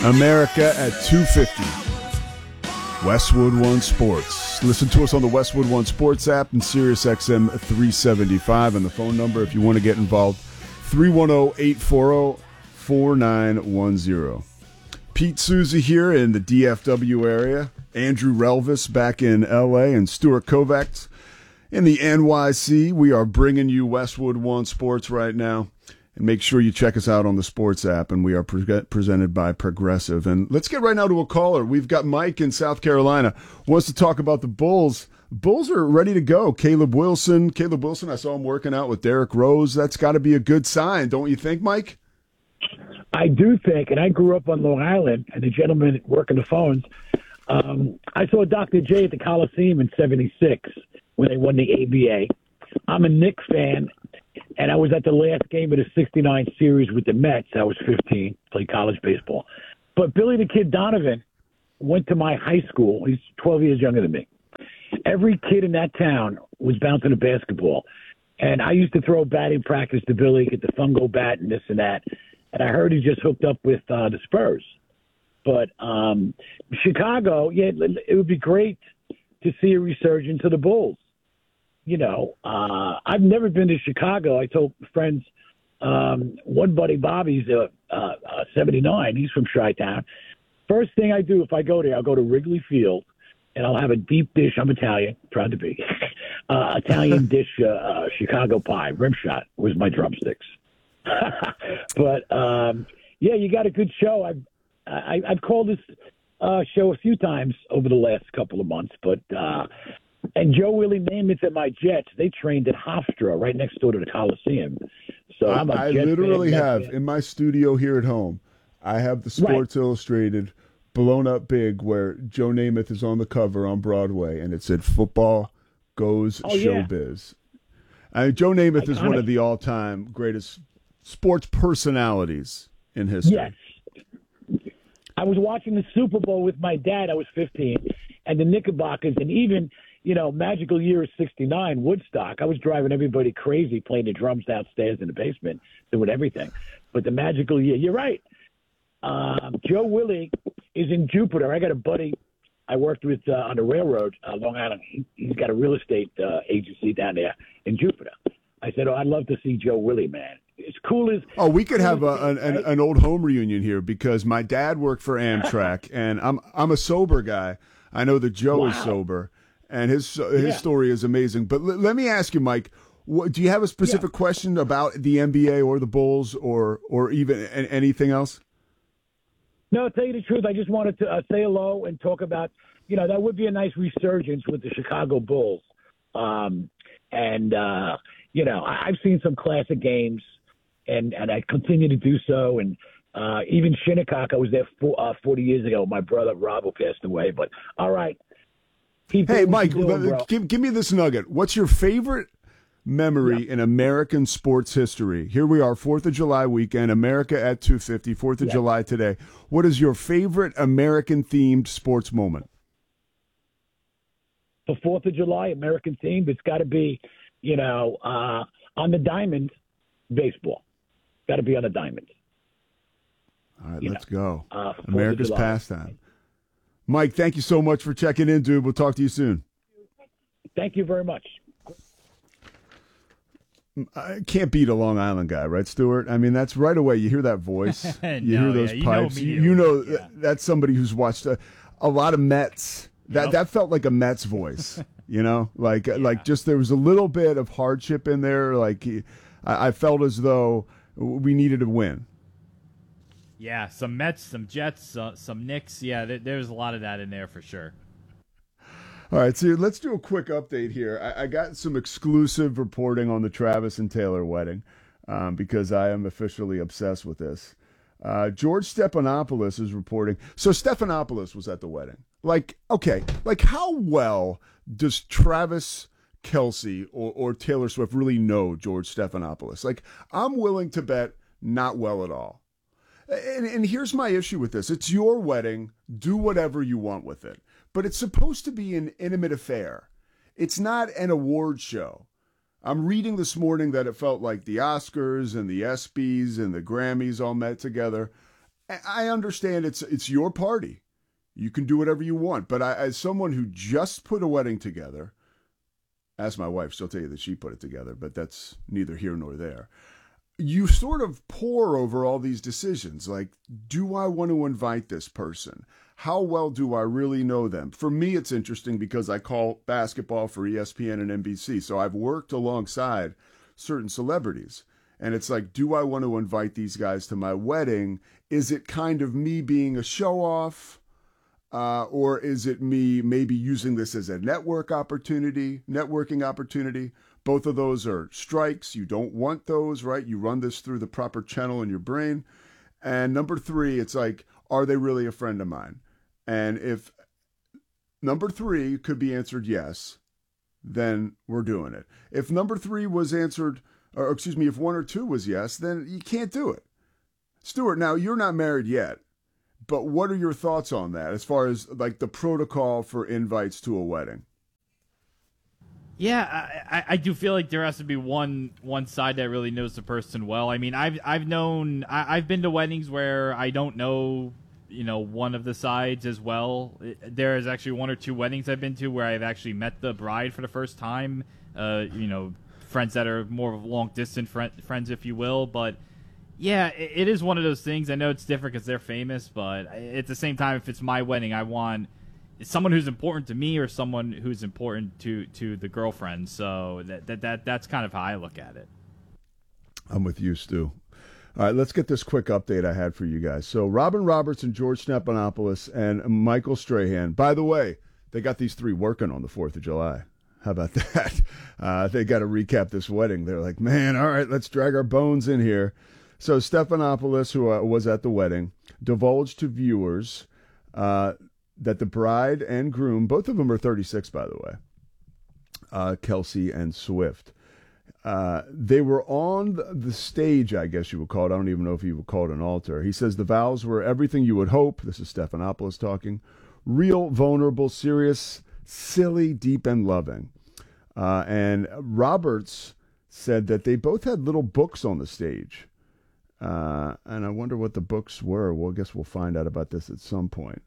America at 250. Westwood One Sports. Listen to us on the Westwood One Sports app and SiriusXM 375. And the phone number, if you want to get involved, 310-840-4910. Pete Souza here in the DFW area. Andrew Relvis back in L.A. and Stuart Kovacs in the NYC. We are bringing you Westwood One Sports right now. And make sure you check us out on the Sports app, and we are presented by Progressive. And let's get right now to a caller. We've got Mike in South Carolina, wants to talk about the Bulls. Bulls are ready to go. Caleb Wilson, I saw him working out with Derrick Rose. That's got to be a good sign, don't you think, Mike? I do think, and I grew up on Long Island, and the gentleman working the phones, I saw Dr. J at the Coliseum in '76 when they won the ABA. I'm a Knicks fan, and I was at the last game of the '69 series with the Mets. I was 15, played college baseball. But Billy the Kid Donovan went to my high school. He's 12 years younger than me. Every kid in that town was bouncing a basketball. And I used to throw batting practice to Billy, get the fungo bat and this and that. And I heard he just hooked up with the Spurs. But Chicago, yeah, it would be great to see a resurgence of the Bulls. You know, I've never been to Chicago. I told friends, one buddy, Bobby's 79. He's from Chi-Town. First thing I do if I go there, I'll go to Wrigley Field, and I'll have a deep dish. I'm Italian, proud to be. Italian dish, Chicago pie, rim shot was my drumsticks. But, yeah, you got a good show. I've called this show a few times over the last couple of months, but and Joe Willie Namath and my Jets, they trained at Hofstra right next door to the Coliseum. So I literally have in my studio here at home, I have the Sports Illustrated blown up big where Joe Namath is on the cover on Broadway, and it said "Football Goes Showbiz." Joe Namath is one of the all-time greatest sports personalities in history. Yes. I was watching the Super Bowl with my dad. I was 15, and the Knickerbockers, and even – you know, magical year of '69, Woodstock. I was driving everybody crazy, playing the drums downstairs in the basement, doing everything. But the magical year, you're right. Joe Willie is in Jupiter. I got a buddy I worked with on the railroad, Long Island. He's got a real estate agency down there in Jupiter. I said, I'd love to see Joe Willie, man. As cool as we could have an old home reunion here because my dad worked for Amtrak, and I'm a sober guy. I know that Joe is sober. And his story is amazing. But let me ask you, Mike, do you have a specific question about the NBA or the Bulls or even anything else? No, to tell you the truth, I just wanted to say hello and talk about, you know, that would be a nice resurgence with the Chicago Bulls. You know, I've seen some classic games, and I continue to do so. And even Shinnecock, I was there 40 years ago. My brother, Rob, who passed away. But all right. Hey, Mike, give me this nugget. What's your favorite memory in American sports history? Here we are, 4th of July weekend, America at 250, 4th of July today. What is your favorite American-themed sports moment? The 4th of July, American-themed, it's got to be, you know, on the diamond, baseball. Got to be on the diamond. All right, let's go. America's pastime. Mike, thank you so much for checking in, dude. We'll talk to you soon. Thank you very much. I can't beat a Long Island guy, right, Stuart? I mean, that's right away. You hear that voice. You hear those pipes. You know that's somebody who's watched a lot of Mets. That felt like a Mets voice, you know? Like just there was a little bit of hardship in there. Like I felt as though we needed to win. Yeah, some Mets, some Jets, some Knicks. Yeah, there's a lot of that in there for sure. All right, so let's do a quick update here. I got some exclusive reporting on the Travis and Taylor wedding because I am officially obsessed with this. George Stephanopoulos is reporting. So Stephanopoulos was at the wedding. Like, okay, like how well does Travis Kelce or Taylor Swift really know George Stephanopoulos? Like, I'm willing to bet not well at all. And here's my issue with this. It's your wedding. Do whatever you want with it. But it's supposed to be an intimate affair. It's not an award show. I'm reading this morning that it felt like the Oscars and the ESPYs and the Grammys all met together. I understand it's your party. You can do whatever you want. But as someone who just put a wedding together, ask my wife, she'll tell you that she put it together, but that's neither here nor there. You sort of pore over all these decisions. Like, do I want to invite this person? How well do I really know them? For me, it's interesting because I call basketball for ESPN and NBC. So I've worked alongside certain celebrities. And it's like, do I want to invite these guys to my wedding? Is it kind of me being a show-off? Or is it me maybe using this as a networking opportunity? Both of those are strikes. You don't want those, right? You run this through the proper channel in your brain. And number 3, it's like, are they really a friend of mine? And if number 3 could be answered yes, then we're doing it. If number 3 was answered, or excuse me, if 1 or 2 was yes, then you can't do it. Stuart, now you're not married yet, but what are your thoughts on that as far as like the protocol for invites to a wedding? Yeah, I do feel like there has to be one side that really knows the person well. I mean, I've been to weddings where I don't know, one of the sides as well. There is actually 1 or 2 weddings I've been to where I've actually met the bride for the first time. Friends that are more of long distance friends, if you will. But yeah, it is one of those things. I know it's different because they're famous, but at the same time, if it's my wedding, I want someone who's important to me or someone who's important to the girlfriend. So that's kind of how I look at it. I'm with you, Stu. All right, let's get this quick update I had for you guys. So Robin Roberts and George Stephanopoulos and Michael Strahan. By the way, they got these 3 working on the 4th of July. How about that? They got to recap this wedding. They're like, man, all right, let's drag our bones in here. So Stephanopoulos, who was at the wedding, divulged to viewers that the bride and groom, both of them are 36, by the way, Kelsey and Swift, they were on the stage, I guess you would call it. I don't even know if you would call it an altar. He says the vows were everything you would hope. This is Stephanopoulos talking. Real, vulnerable, serious, silly, deep, and loving. And Roberts said that they both had little books on the stage. And I wonder what the books were. Well, I guess we'll find out about this at some point.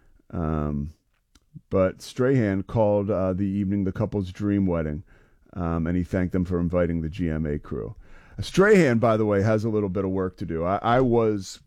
But Strahan called the evening the couple's dream wedding, and he thanked them for inviting the GMA crew. Strahan, by the way, has a little bit of work to do. I was,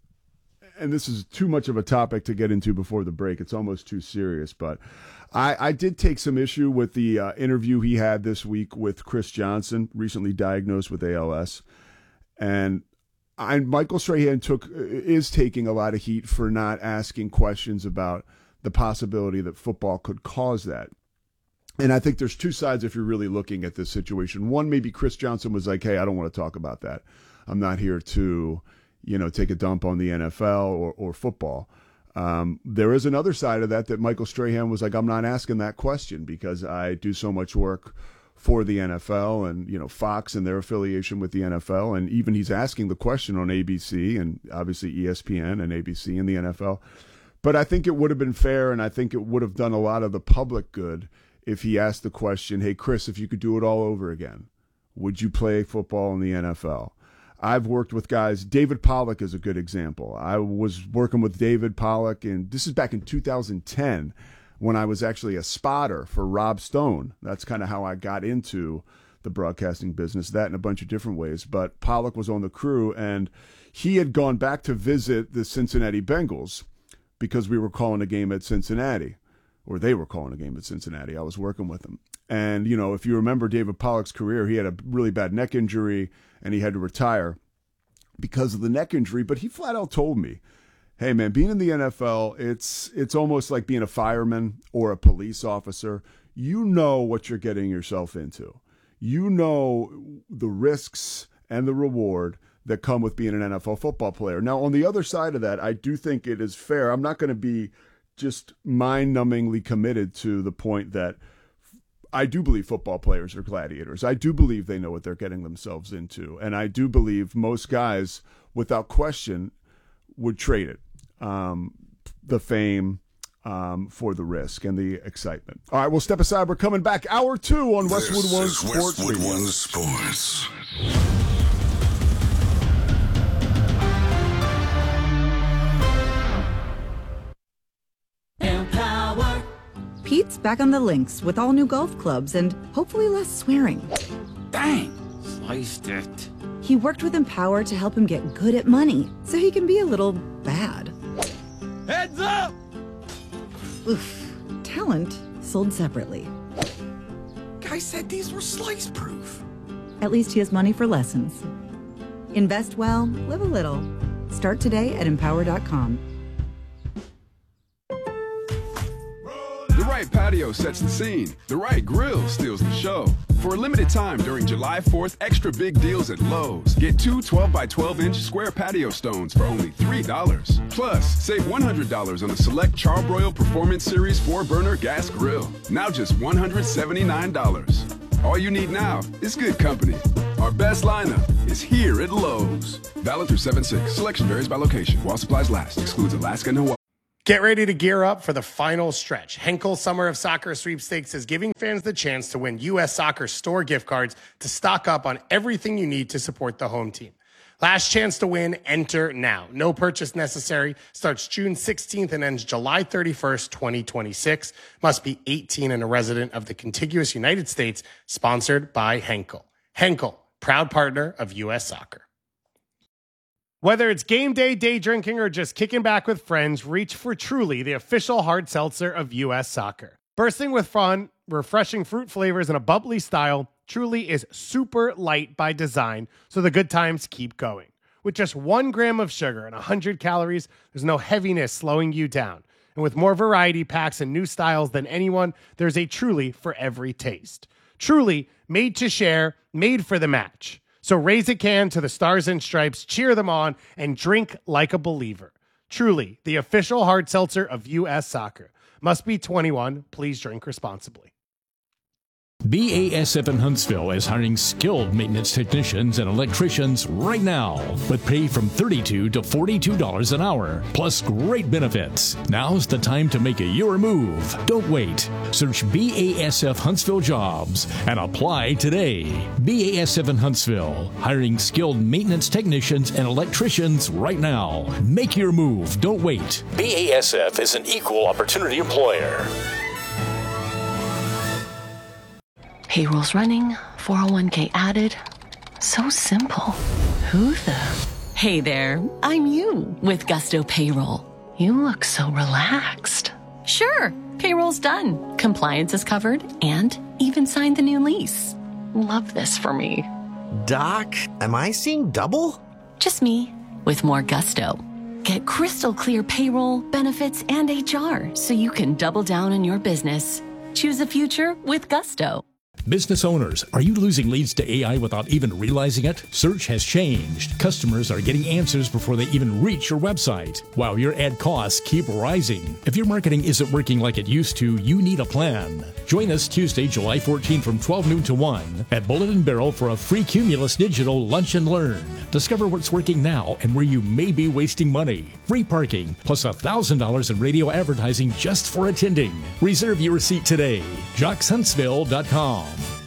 and this is too much of a topic to get into before the break. It's almost too serious, but I did take some issue with the interview he had this week with Chris Johnson, recently diagnosed with ALS. And Michael Strahan is taking a lot of heat for not asking questions about the possibility that football could cause that. And I think there's 2 sides if you're really looking at this situation. One, maybe Chris Johnson was like, hey, I don't want to talk about that. I'm not here to, take a dump on the NFL or football. There is another side of that Michael Strahan was like, I'm not asking that question because I do so much work for the NFL and, Fox and their affiliation with the NFL. And even he's asking the question on ABC and obviously ESPN and ABC and the NFL. But I think it would have been fair, and I think it would have done a lot of the public good if he asked the question, hey, Chris, if you could do it all over again, would you play football in the NFL? I've worked with guys. David Pollack is a good example. I was working with David Pollack, and this is back in 2010 when I was actually a spotter for Rob Stone. That's kind of how I got into the broadcasting business, that in a bunch of different ways. But Pollack was on the crew, and he had gone back to visit the Cincinnati Bengals because we were calling a game at Cincinnati, or they were calling a game at Cincinnati. I was working with them. And, if you remember David Pollack's career, he had a really bad neck injury, and he had to retire because of the neck injury. But he flat out told me, hey, man, being in the NFL, it's almost like being a fireman or a police officer. You know what you're getting yourself into. You know the risks and the reward that come with being an NFL football player. Now, on the other side of that, I do think it is fair. I'm not going to be just mind-numbingly committed to the point that I do believe football players are gladiators. I do believe they know what they're getting themselves into. And I do believe most guys, without question, would trade it, the fame, for the risk and the excitement. All right, we'll step aside. We're coming back. Hour 2 on Westwood One Sports. Westwood One Sports. It's back on the links with all new golf clubs and hopefully less swearing. Dang, sliced it. He worked with Empower to help him get good at money, so he can be a little bad. Heads up! Oof. Talent sold separately. Guy said these were slice proof. At least he has money for lessons. Invest well, live a little. Start today at Empower.com. The right patio sets the scene. The right grill steals the show. For a limited time during July 4th, extra big deals at Lowe's. Get two 12x12-inch square patio stones for only $3. Plus, save $100 on the select Charbroil Performance Series 4-burner gas grill. Now just $179. All you need now is good company. Our best lineup is here at Lowe's. Valid through 7/6. Selection varies by location. While supplies last. Excludes Alaska and Hawaii. Get ready to gear up for the final stretch. Henkel Summer of Soccer Sweepstakes is giving fans the chance to win U.S. Soccer store gift cards to stock up on everything you need to support the home team. Last chance to win, enter now. No purchase necessary. Starts June 16th and ends July 31st, 2026. Must be 18 and a resident of the contiguous United States. Sponsored by Henkel. Henkel, proud partner of U.S. Soccer. Whether it's game day, day drinking, or just kicking back with friends, reach for Truly, the official hard seltzer of U.S. Soccer. Bursting with fun, refreshing fruit flavors, and a bubbly style, Truly is super light by design, so the good times keep going. With just 1 gram of sugar and 100 calories, there's no heaviness slowing you down. And with more variety packs and new styles than anyone, there's a Truly for every taste. Truly, made to share, made for the match. So raise a can to the Stars and Stripes, cheer them on, and drink like a believer. Truly, the official hard seltzer of U.S. Soccer. Must be 21. Please drink responsibly. BASF in Huntsville is hiring skilled maintenance technicians and electricians right now, with pay from $32 to $42 an hour, plus great benefits. Now's the time to make your move. Don't wait. Search BASF Huntsville Jobs and apply today. BASF in Huntsville, hiring skilled maintenance technicians and electricians right now. Make your move. Don't wait. BASF is an equal opportunity employer. Payroll's running, 401k added. So simple. Who the? Hey there, I'm you with Gusto Payroll. You look so relaxed. Sure, payroll's done. Compliance is covered and even signed the new lease. Love this for me. Doc, am I seeing double? Just me with more Gusto. Get crystal clear payroll, benefits, and HR so you can double down on your business. Choose a future with Gusto. Business owners, are you losing leads to AI without even realizing it? Search has changed. Customers are getting answers before they even reach your website, while your ad costs keep rising. If your marketing isn't working like it used to, you need a plan. Join us Tuesday, July 14 from 12 noon to 1 at Bullet and Barrel for a free Cumulus Digital Lunch and Learn. Discover what's working now and where you may be wasting money. Free parking, plus $1,000 in radio advertising just for attending. Reserve your seat today. JocksHuntsville.com.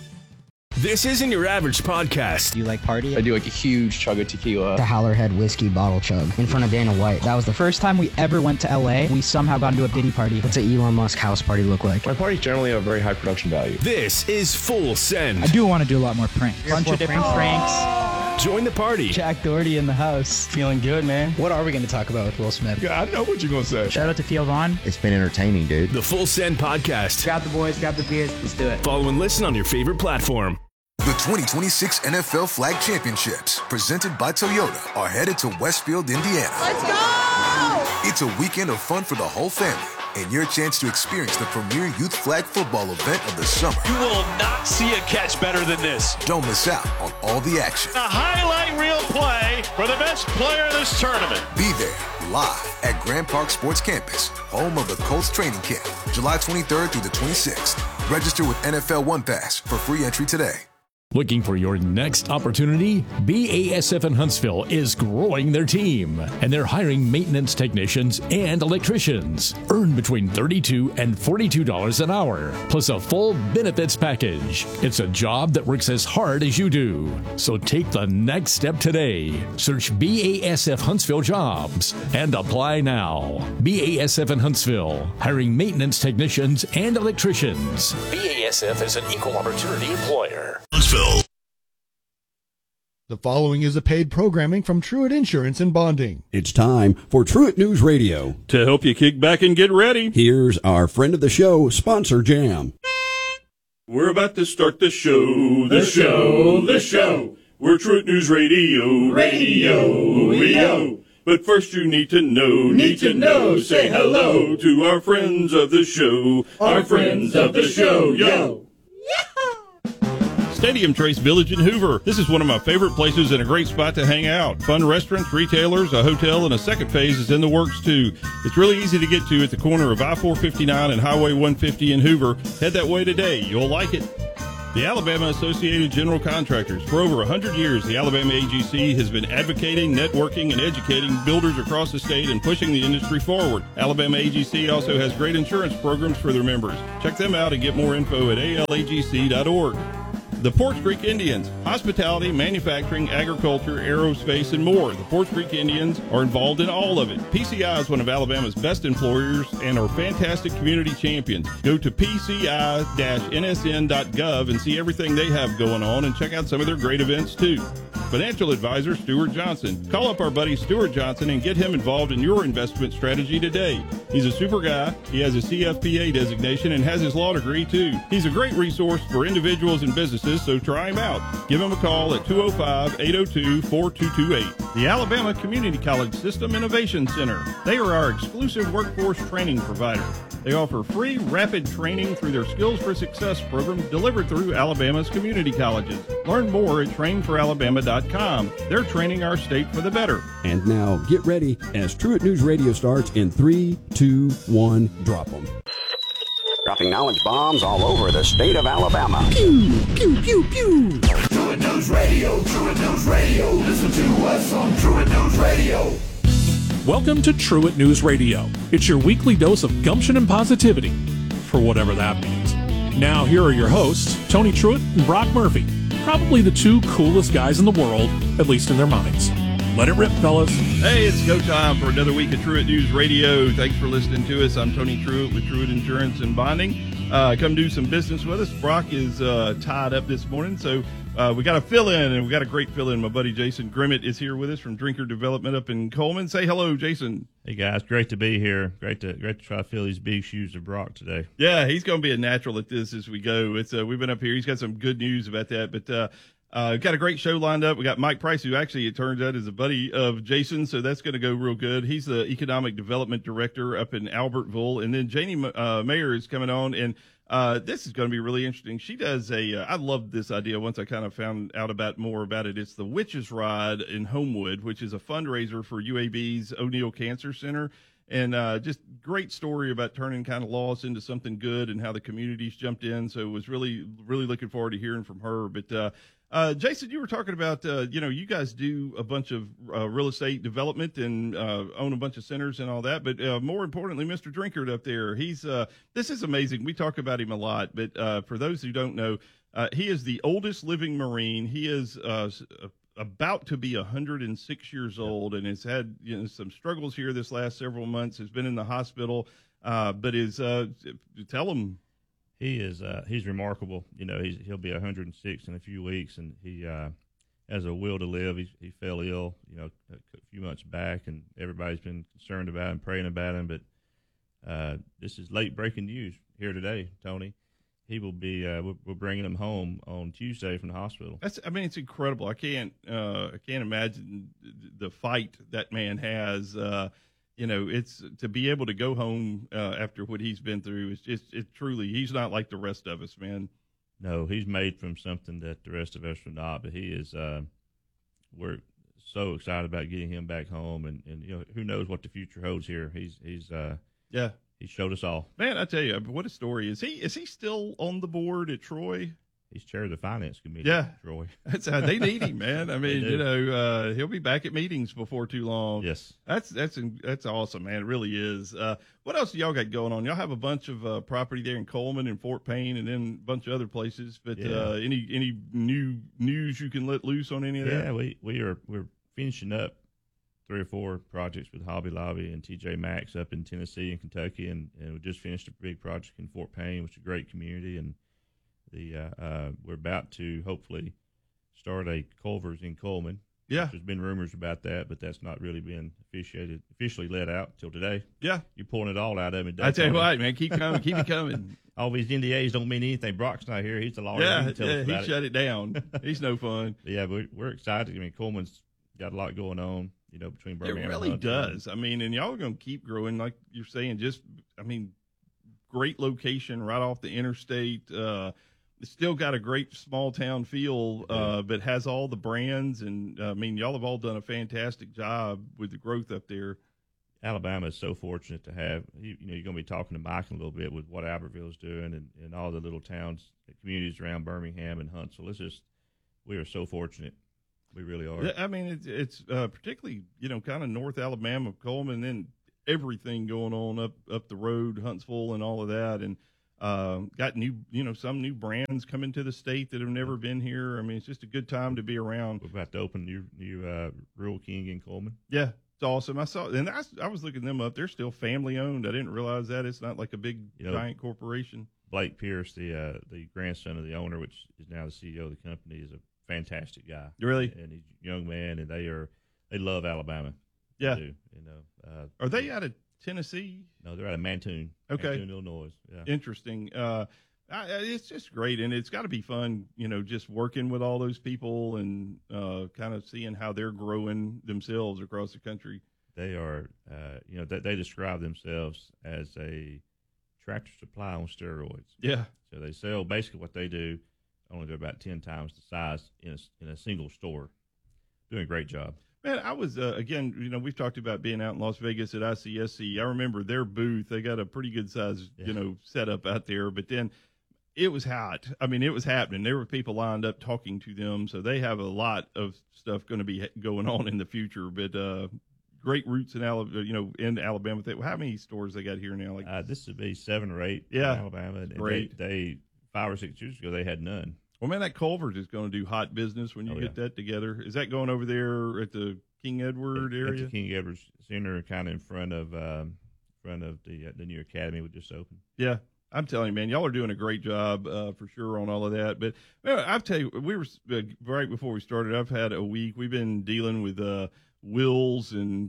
This isn't your average podcast. Do you like party? I do like a huge chug of tequila. The Howlerhead whiskey bottle chug in front of Dana White. That was the first time we ever went to LA. We somehow got into a Diddy party. What's an Elon Musk house party look like? My parties generally have very high production value. This is Full Send. I do want to do a lot more pranks. Bunch of different pranks. Join the party. Jack Doherty in the house. Feeling good, man. What are we going to talk about with Will Smith? Yeah, I know what you're going to say. Shout out to Theo Vaughn. It's been entertaining, dude. The Full Send podcast. Grab the boys, grab the beers. Let's do it. Follow and listen on your favorite platform. The 2026 NFL Flag Championships, presented by Toyota, are headed to Westfield, Indiana. Let's go! It's a weekend of fun for the whole family and your chance to experience the premier youth flag football event of the summer. You will not see a catch better than this. Don't miss out on all the action. A highlight reel play for the best player of this tournament. Be there live at Grand Park Sports Campus, home of the Colts training camp, July 23rd through the 26th. Register with NFL One Pass for free entry today. Looking for your next opportunity? BASF in Huntsville is growing their team, and they're hiring maintenance technicians and electricians. Earn between $32 and $42 an hour, plus a full benefits package. It's a job that works as hard as you do. So take the next step today. Search BASF Huntsville Jobs and apply now. BASF in Huntsville, hiring maintenance technicians and electricians. BASF is an equal opportunity employer. Huntsville. The following is a paid programming from Truett Insurance and Bonding. It's time for Truett News Radio. To help you kick back and get ready, here's our friend of the show, Sponsor Jam. We're about to start the show. We're Truett News Radio. But first you need to know, say hello to our friends of the show. Yo! Stadium Trace Village in Hoover. This is one of my favorite places and a great spot to hang out. Fun restaurants, retailers, a hotel, and a second phase is in the works too. It's really easy to get to at the corner of I-459 and Highway 150 in Hoover. Head that way today. You'll like it. The Alabama Associated General Contractors. For over 100 years, the Alabama AGC has been advocating, networking, and educating builders across the state and pushing the industry forward. Alabama AGC also has great insurance programs for their members. Check them out and get more info at alagc.org. The Porch Creek Indians, hospitality, manufacturing, agriculture, aerospace, and more. The Porch Creek Indians are involved in all of it. PCI is one of Alabama's best employers and are fantastic community champions. Go to pci-nsn.gov and see everything they have going on and check out some of their great events too. Financial advisor Stuart Johnson. Call up our buddy Stuart Johnson and get him involved in your investment strategy today. He's a super guy. He has a CFPA designation and has his law degree too. He's a great resource for individuals and businesses, so try him out. Give him a call at 205-802-4228. The Alabama Community College System Innovation Center. They are our exclusive workforce training provider. They offer free, rapid training through their Skills for Success program delivered through Alabama's community colleges. Learn more at trainforalabama.com. They're training our state for the better. And now, get ready as Truett News Radio starts in 3, 2, 1, drop them. Dropping knowledge bombs all over the state of Alabama. Pew, pew, pew, pew. Truett News Radio, Truett News Radio. Listen to us on Truett News Radio. Welcome to Truett News Radio. It's your weekly dose of gumption and positivity, for whatever that means. Now, here are your hosts, Tony Truett and Brock Murphy. Probably the two coolest guys in the world, at least in their minds. Let it rip, fellas. Hey, it's go time for another week of Truett News Radio. Thanks for listening to us. I'm Tony Truett with Truett Insurance and Bonding. Come do some business with us. Brock is tied up this morning, so we got a fill-in, and we got a great fill-in. My buddy Jason Grimmett is here with us from Drinker Development up in Coleman. Say hello, Jason. Hey, guys. Great to be here. Great to try to fill these big shoes of Brock today. Yeah, he's going to be a natural at this as we go. It's we've been up here. He's got some good news about that, but we've got a great show lined up. We got Mike Price, who actually, it turns out, is a buddy of Jason, so that's going to go real good. He's the Economic Development Director up in Albertville. And then Janie Mayer is coming on, and this is going to be really interesting. She does I love this idea once I kind of found out more about it. It's the Witches Ride in Homewood, which is a fundraiser for UAB's O'Neill Cancer Center. And just great story about turning kind of loss into something good and how the community's jumped in. So it was really, really looking forward to hearing from her. But Jason, you were talking about, you guys do a bunch of real estate development and own a bunch of centers and all that. But more importantly, Mr. Drinkard up there, this is amazing. We talk about him a lot. But for those who don't know, he is the oldest living Marine. He is about to be 106 years old and has had some struggles here this last several months, has been in the hospital, but is tell him. He's remarkable. He'll be 106 in a few weeks, and he has a will to live. He fell ill, a few months back, and everybody's been concerned about him, praying about him. But this is late breaking news here today, Tony. He will be. We're bringing him home on Tuesday from the hospital. It's incredible. I can't imagine the fight that man has. It's to be able to go home after what he's been through. It's truly. He's not like the rest of us, man. No, he's made from something that the rest of us are not. But he is. We're so excited about getting him back home, and who knows what the future holds here. He's yeah. He showed us all. Man, I tell you, what a story. Is he still on the board at Troy? He's chair of the finance committee. Yeah, Troy. That's how they need him, man. I mean, he'll be back at meetings before too long. Yes, that's awesome, man. It really is. What else do y'all got going on? Y'all have a bunch of property there in Coleman and Fort Payne, and then a bunch of other places. But any new news you can let loose on any of that? Yeah, we're finishing up 3 or 4 projects with Hobby Lobby and TJ Maxx up in Tennessee and Kentucky, and we just finished a big project in Fort Payne, which is a great community, and we're about to hopefully start a Culver's in Coleman. Yeah, there's been rumors about that, but that's not really been officially let out till today. Yeah, you're pulling it all out of me. I tell you what, man, keep coming, keep it coming. All these NDAs don't mean anything. Brock's not here; he's the lawyer. Yeah, he shut it down. He's no fun. But yeah, but we're excited. I mean, Coleman's got a lot going on. Between Birmingham, it really does. I mean, and y'all are going to keep growing, like you're saying. Great location right off the interstate. It's still got a great small town feel, but has all the brands. And y'all have all done a fantastic job with the growth up there. Alabama is so fortunate to have. You're going to be talking to Mike in a little bit with what Albertville's doing and all the little towns, communities around Birmingham and Huntsville. We are so fortunate. We really are. Yeah, I mean, it's particularly, kind of North Alabama, Coleman, and everything going on up the road, Huntsville and all of that. And got new, some new brands coming to the state that have never been here. I mean, it's just a good time to be around. We're about to open new Rural King in Coleman. Yeah, it's awesome. I saw, and I was looking them up. They're still family owned. I didn't realize that. It's not like a big giant corporation. Blake Pierce, the grandson of the owner, which is now the CEO of the company, is a fantastic guy. Really? And he's a young man, and they love Alabama. Yeah. They do, Are they out of Tennessee? No, they're out of Mantoon. Okay. Mantoon, Illinois. Yeah. Interesting. It's just great, and it's got to be fun, just working with all those people and kind of seeing how they're growing themselves across the country. They are, they describe themselves as a Tractor Supply on steroids. Yeah. So they sell basically what they do. Only they're about 10 times the size in a single store. Doing a great job. Man, I was, again, we've talked about being out in Las Vegas at ICSC. I remember their booth. They got a pretty good size, setup out there. But then it was hot. I mean, it was happening. There were people lined up talking to them. So they have a lot of stuff going to be going on in the future. But great roots in Alabama. How many stores they got here now? This would be 7 or 8 in Alabama. And great. They 5 or 6 years ago, they had none. Well, man, that Culver's is going to do hot business when you get that together. Is that going over there at the King Edward area? At the King Edward Center, kind of in front of the new academy we just opened. Yeah, I'm telling you, man, y'all are doing a great job for sure on all of that. But I'll tell you, we were right before we started. I've had a week. We've been dealing with wills and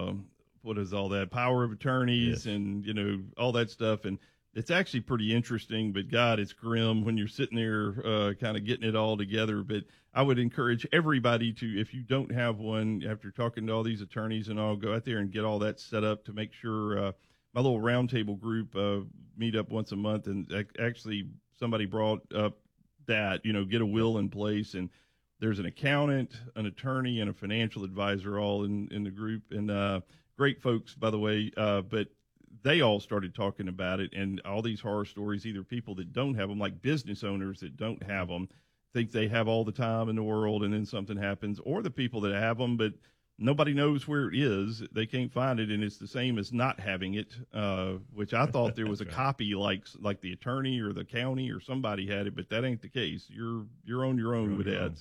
what is all that, power of attorneys, and all that stuff. And it's actually pretty interesting, but God, it's grim when you're sitting there kind of getting it all together. But I would encourage everybody to, if you don't have one, after talking to all these attorneys and all, go out there and get all that set up to make sure. My little roundtable group meet up once a month, and actually somebody brought up that, get a will in place. And there's an accountant, an attorney, and a financial advisor all in the group. And great folks, by the way, but they all started talking about it, and all these horror stories, either people that don't have them, like business owners that don't have them, think they have all the time in the world, and then something happens, or the people that have them, but nobody knows where it is. They can't find it, and it's the same as not having it, which I thought there was a copy like the attorney or the county or somebody had it, but that ain't the case. You're on your own with that.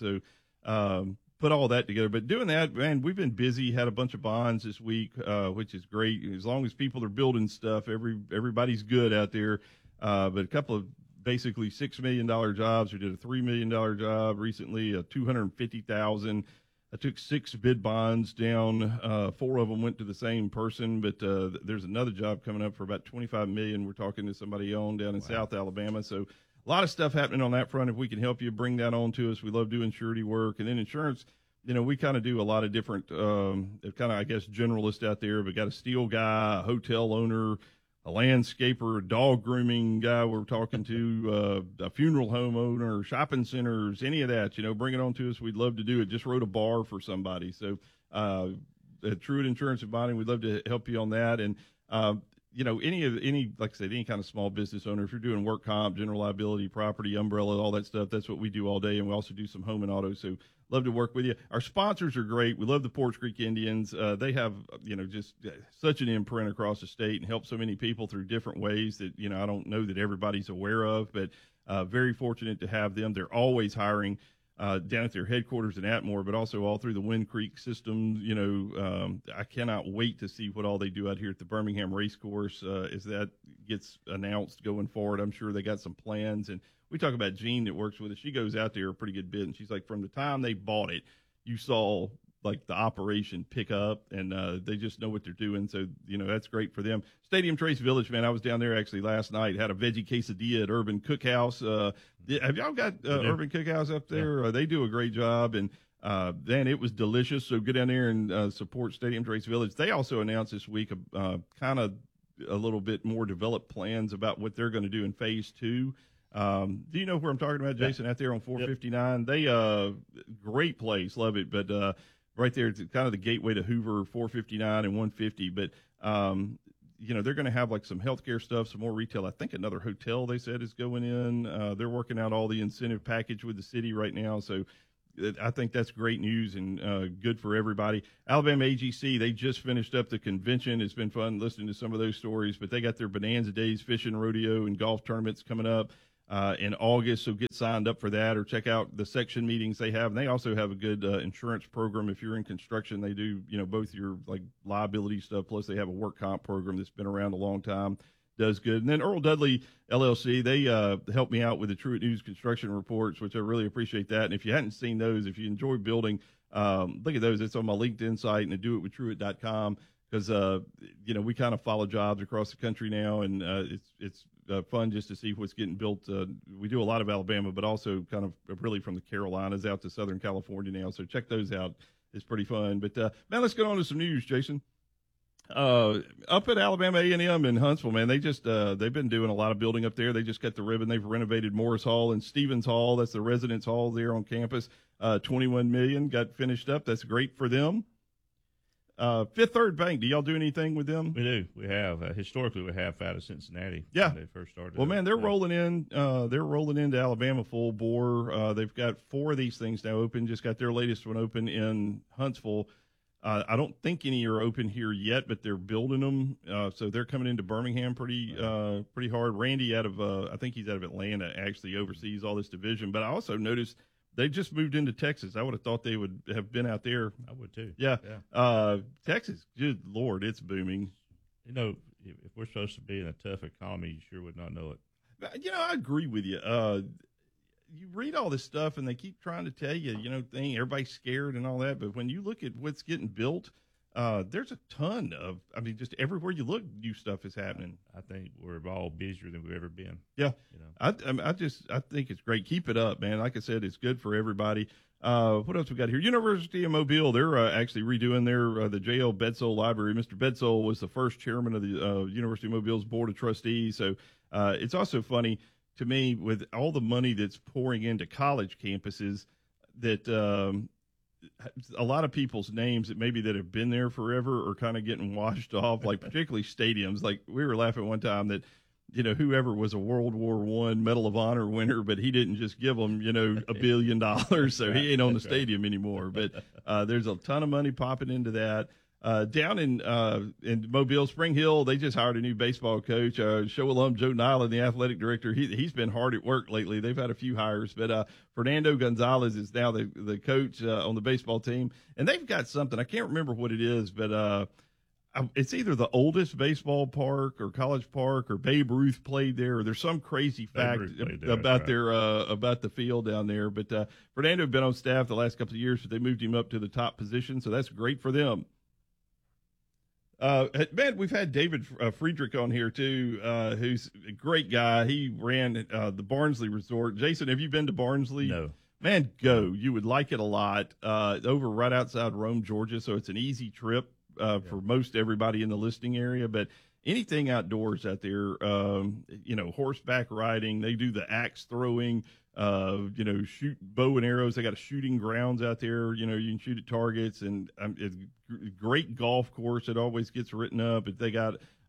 So put all that together. But doing that, man, we've been busy, had a bunch of bonds this week, which is great. As long as people are building stuff, everybody's good out there. But a couple of basically $6 million jobs. We did a $3 million job recently, a $250,000. I took 6 bid bonds down. 4 of them went to the same person, but there's another job coming up for about $25 million. We're talking to somebody down in South Alabama. So a lot of stuff happening on that front. If we can help you, bring that on to us. We love doing surety work. And then insurance, we kind of do a lot of different kind of, I guess, generalists out there. We got a steel guy, a hotel owner, a landscaper, a dog grooming guy we're talking to, a funeral home owner, shopping centers, any of that, bring it on to us. We'd love to do it. Just wrote a bar for somebody. So at Truett Insurance and Bonding, we'd love to help you on that. And, any like I said, any kind of small business owner, if you're doing work comp, general liability, property, umbrella, all that stuff, that's what we do all day, and we also do some home and auto. So love to work with you. Our sponsors are great. We love the Porch Creek Indians. They have just such an imprint across the state and help so many people through different ways that I don't know that everybody's aware of, but very fortunate to have them. They're always hiring. Down at their headquarters in Atmore, but also all through the Wind Creek system. I cannot wait to see what all they do out here at the Birmingham Racecourse as that gets announced going forward. I'm sure they got some plans. And we talk about Jean that works with us. She goes out there a pretty good bit, and she's like, from the time they bought it, you saw like the operation pick up, and they just know what they're doing. So, that's great for them. Stadium Trace Village, man, I was down there actually last night, had a veggie quesadilla at Urban Cookhouse. Have y'all got Urban Cookhouse up there? Yeah. They do a great job, and then it was delicious. So go down there and support Stadium Trace Village. They also announced this week kind of a little bit more developed plans about what they're going to do in phase 2. Do you know where I'm talking about, Jason? Yeah. Out there on 459. Yep. They great place, love it, but right there, it's kind of the gateway to Hoover, 459 and 150. But, they're going to have like some healthcare stuff, some more retail. I think another hotel, they said, is going in. They're working out all the incentive package with the city right now. So I think that's great news and good for everybody. Alabama AGC, they just finished up the convention. It's been fun listening to some of those stories, but they got their Bonanza Days, fishing, rodeo, and golf tournaments coming up in August, so get signed up for that or check out the section meetings they have. And they also have a good insurance program. If you're in construction, they do, both your like liability stuff, plus they have a work comp program that's been around a long time, does good. And then Earl Dudley LLC, they helped me out with the Truett News construction reports, which I really appreciate that. And if you hadn't seen those, if you enjoy building, look at those. It's on my LinkedIn site and at doitwithtruett.com because, we kind of follow jobs across the country now, and it's fun just to see what's getting built. We do a lot of Alabama, but also kind of really from the Carolinas out to Southern California now. So check those out. It's pretty fun. But, man, let's get on to some news, Jason. Up at Alabama A&M in Huntsville, man, they just they've been doing a lot of building up there. They just cut the ribbon. They've renovated Morris Hall and Stevens Hall. That's the residence hall there on campus. $21 million got finished up. That's great for them. Fifth Third Bank, do y'all do anything with them? We do. We have. Historically, we have out of Cincinnati. Yeah. When they first started. Well, man, they're rolling in. They're rolling into Alabama full bore. They've got 4 of these things now open. Just got their latest one open in Huntsville. I don't think any are open here yet, but they're building them. So they're coming into Birmingham pretty hard. Randy I think he's out of Atlanta, actually oversees all this division. But I also noticed they just moved into Texas. I would have thought they would have been out there. I would too. Yeah. Texas, good Lord, it's booming. If we're supposed to be in a tough economy, you sure would not know it. I agree with you. You read all this stuff and they keep trying to tell you, everybody's scared and all that. But when you look at what's getting built, there's a ton of, just everywhere you look, new stuff is happening. I think we're all busier than we've ever been. Yeah. I think it's great. Keep it up, man. Like I said, it's good for everybody. What else we got here? University of Mobile, they're actually redoing the J.L. Bedsole Library. Mr. Bedsole was the first chairman of the University of Mobile's Board of Trustees. So it's also funny to me with all the money that's pouring into college campuses that a lot of people's names that have been there forever are kind of getting washed off, like particularly stadiums. Like we were laughing one time that, whoever was a World War I Medal of Honor winner, but he didn't just give them, $1 billion. So he ain't on the stadium anymore. But there's a ton of money popping into that. Down in Mobile, Spring Hill, they just hired a new baseball coach. Show alum Joe Nyland, the athletic director, he's been hard at work lately. They've had a few hires, but Fernando Gonzalez is now the coach on the baseball team. And they've got something, I can't remember what it is, but it's either the oldest baseball park or college park or Babe Ruth played there, or there's some crazy fact about about the field down there. But Fernando had been on staff the last couple of years, so they moved him up to the top position, so that's great for them. Man, we've had David Friedrich on here too, who's a great guy. He ran the Barnsley Resort. Jason, have you been to Barnsley? No. Man, go. You would like it a lot. Over right outside Rome, Georgia, so it's an easy trip for most everybody in the listening area. But anything outdoors out there, horseback riding. They do the axe throwing. Shoot bow and arrows. They got shooting grounds out there. You can shoot at targets, and it's a great golf course. It always gets written up. But they got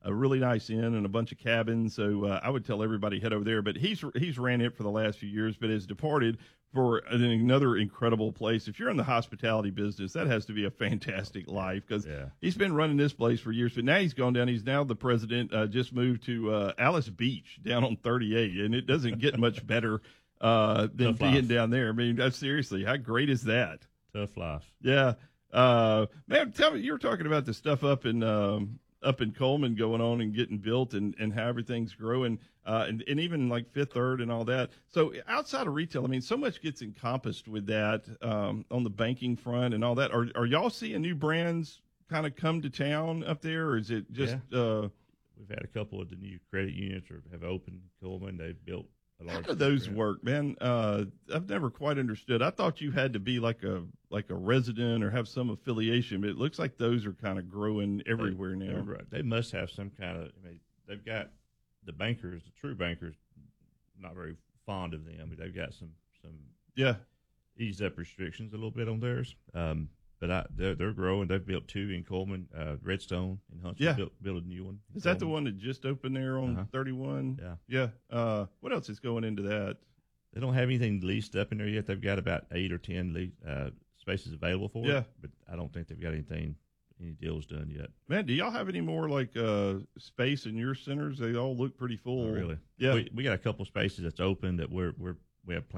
a really nice inn and a bunch of cabins. So I would tell everybody head over there. But he's ran it for the last few years, but has departed for another incredible place. If you're in the hospitality business, that has to be a fantastic life, because he's been running this place for years. But now he's gone down. He's now the president. Just moved to Alice Beach down on 38, and it doesn't get much better than being down there. I mean, seriously, how great is that? Tough life. Yeah. Man, tell me, you were talking about the stuff up in Coleman going on and getting built, and how everything's growing, and even like Fifth Third and all that. So outside of retail, I mean, so much gets encompassed with that, on the banking front and all that. Are y'all seeing new brands kind of come to town up there, or is it just? We've had a couple of the new credit unions have opened in Coleman. They've built a large. How do those work, man? I've never quite understood. I thought you had to be like a resident or have some affiliation, but it looks like those are kind of growing everywhere now. Right. They must have some kind of. I mean, they've got the bankers, the true bankers, not very fond of them. But they've got some eased up restrictions a little bit on theirs. But they're growing. They've built 2 in Coleman, Redstone in Huntsville. Built a new one. Is that the one that just opened there on 31? Yeah. What else is going into that? They don't have anything leased up in there yet. They've got about 8 or 10 spaces available for it. But I don't think they've got any deals done yet. Man, do y'all have any more space in your centers? They all look pretty full. Oh, really? Yeah. We got a couple spaces that's open that we have plans